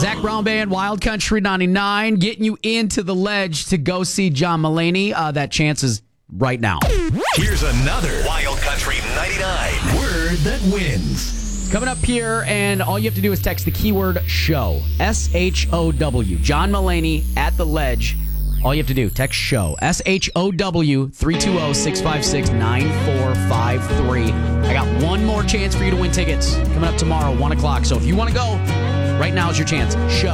Zach Brown Band, Wild Country 99, getting you into the ledge to go see John Mulaney. That chance is right now. Here's another Wild Country 99 word that wins. Coming up here, and all you have to do is text the keyword SHOW. SHOW. John Mulaney at the ledge. All you have to do, text SHOW. SHOW 320-656-9453. I got one more chance for you to win tickets coming up tomorrow, 1 o'clock. So if you want to go, right now is your chance. SHOW.